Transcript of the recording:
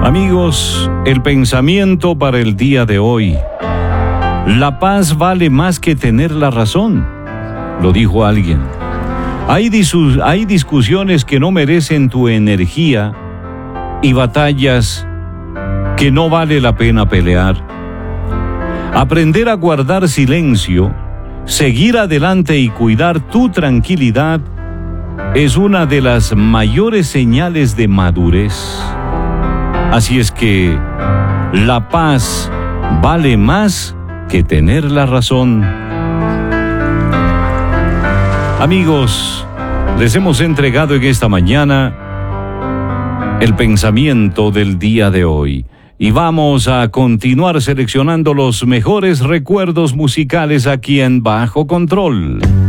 Amigos, el pensamiento para el día de hoy. La paz vale más que tener la razón, lo dijo alguien. Hay discusiones que no merecen tu energía y batallas que no vale la pena pelear. Aprender a guardar silencio, seguir adelante y cuidar tu tranquilidad es una de las mayores señales de madurez. Así es que la paz vale más que tener la razón. Amigos, les hemos entregado en esta mañana el pensamiento del día de hoy. Y vamos a continuar seleccionando los mejores recuerdos musicales aquí en Bajo Control.